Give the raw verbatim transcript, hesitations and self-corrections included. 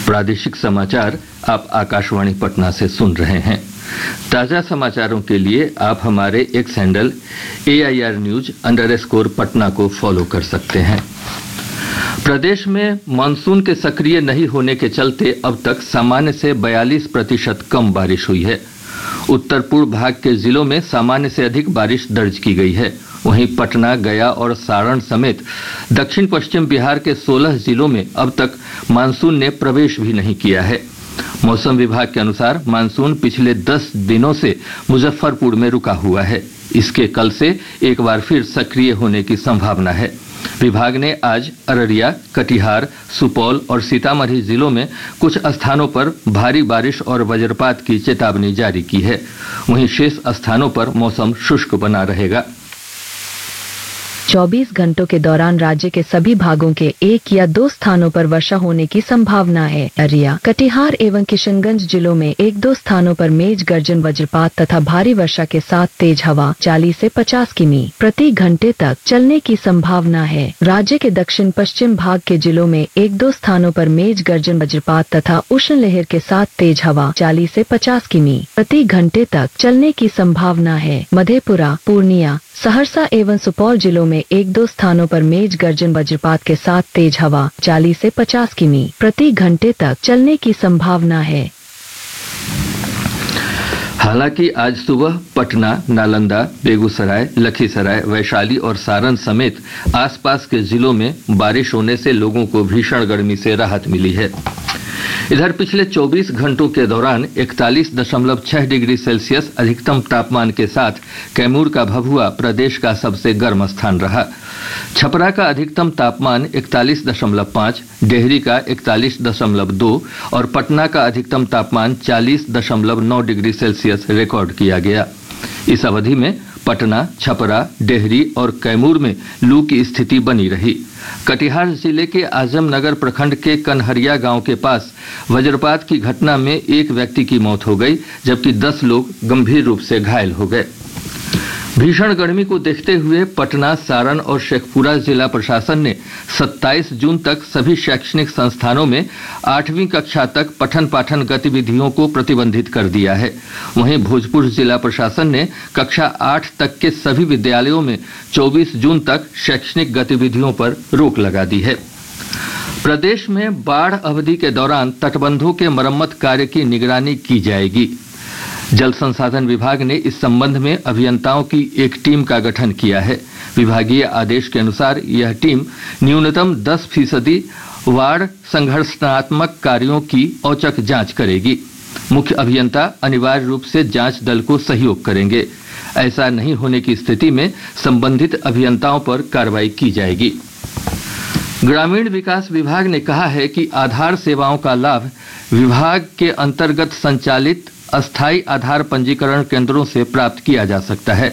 प्रादेशिक समाचार आप आकाशवाणी पटना से सुन रहे हैं। ताजा समाचारों के लिए आप हमारे x handle A I R news under score Patna को फॉलो कर सकते हैं। प्रदेश में मानसून के सक्रिय नहीं होने के चलते अब तक सामान्य से बयालीस प्रतिशत कम बारिश हुई है। उत्तर पूर्व भाग के जिलों में सामान्य से अधिक बारिश दर्ज की गई है। वहीं पटना, गया और सारण समेत दक्षिण पश्चिम बिहार के सोलह जिलों में अब तक मानसून ने प्रवेश भी नहीं किया है। मौसम विभाग के अनुसार मानसून पिछले दस दिनों से मुजफ्फरपुर में रुका हुआ है। इसके कल से एक बार फिर सक्रिय होने की संभावना है। विभाग ने आज अररिया, कटिहार, सुपौल और सीतामढ़ी जिलों में कुछ स्थानों पर भारी बारिश और वज्रपात की चेतावनी जारी की है। वहीं शेष स्थानों पर मौसम शुष्क बना रहेगा। चौबीस घंटों के दौरान राज्य के सभी भागों के एक या दो स्थानों पर वर्षा होने की संभावना है। अररिया, कटिहार एवं किशनगंज जिलों में एक दो स्थानों पर मेघ गर्जन, वज्रपात तथा भारी वर्षा के साथ तेज हवा चालीस से पचास किमी प्रति घंटे तक चलने की संभावना है। राज्य के दक्षिण पश्चिम भाग के जिलों में एक दो स्थानों पर मेघ गर्जन, वज्रपात तथा उष्ण लहर के साथ तेज हवा चालीस से पचास किमी प्रति घंटे तक चलने की संभावना है। मधेपुरा, पूर्णिया, सहरसा एवं सुपौल जिलों में एक दो स्थानों पर मेघ गर्जन, वज्रपात के साथ तेज हवा चालीस से पचास किमी प्रति घंटे तक चलने की संभावना है। हालांकि आज सुबह पटना, नालंदा, बेगूसराय, लखीसराय, वैशाली और सारण समेत आसपास के जिलों में बारिश होने से लोगों को भीषण गर्मी से राहत मिली है। इधर पिछले चौबीस घंटों के दौरान इकतालीस दशमलव छह डिग्री सेल्सियस अधिकतम तापमान के साथ कैमूर का भभुआ प्रदेश का सबसे गर्म स्थान रहा। छपरा का अधिकतम तापमान इकतालीस दशमलव पाँच, डेहरी का इकतालीस दशमलव दो और पटना का अधिकतम तापमान चालीस दशमलव नौ डिग्री सेल्सियस रिकॉर्ड किया गया। इस अवधि में पटना, छपरा, डेहरी और कैमूर में लू की स्थिति बनी रही। कटिहार जिले के आजमनगर प्रखंड के कनहरिया गांव के पास वज्रपात की घटना में एक व्यक्ति की मौत हो गई, जबकि दस लोग गंभीर रूप से घायल हो गए। भीषण गर्मी को देखते हुए पटना, सारण और शेखपुरा जिला प्रशासन ने सत्ताईस जून तक सभी शैक्षणिक संस्थानों में आठवीं कक्षा तक पठन पाठन गतिविधियों को प्रतिबंधित कर दिया है। वहीं भोजपुर जिला प्रशासन ने कक्षा आठ तक के सभी विद्यालयों में चौबीस जून तक शैक्षणिक गतिविधियों पर रोक लगा दी है। प्रदेश में बाढ़ अवधि के दौरान तटबंधों के मरम्मत कार्य की निगरानी की जाएगी। जल संसाधन विभाग ने इस संबंध में अभियंताओं की एक टीम का गठन किया है। विभागीय आदेश के अनुसार यह टीम न्यूनतम दस फीसदी वार्ड संघर्षात्मक कार्यों की औचक जांच करेगी। मुख्य अभियंता अनिवार्य रूप से जांच दल को सहयोग करेंगे। ऐसा नहीं होने की स्थिति में संबंधित अभियंताओं पर कार्रवाई की जाएगी। ग्रामीण विकास विभाग ने कहा है कि आधार सेवाओं का लाभ विभाग के अंतर्गत संचालित अस्थायी आधार पंजीकरण केंद्रों से प्राप्त किया जा सकता है।